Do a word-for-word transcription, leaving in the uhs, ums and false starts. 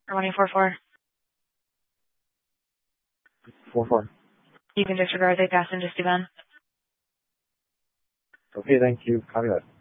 Or one eight four four. four four. You can disregard the gas and just do Ben. Okay, thank you. Copy that.